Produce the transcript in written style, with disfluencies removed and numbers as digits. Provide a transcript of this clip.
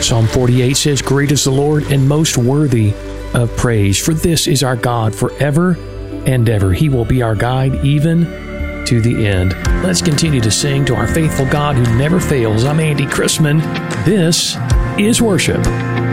Psalm 48 says, "Great is the Lord and most worthy of praise. For this is our God forever and ever. He will be our guide even to the end." Let's continue to sing to our faithful God who never fails. I'm Andy Chrisman. This is worship.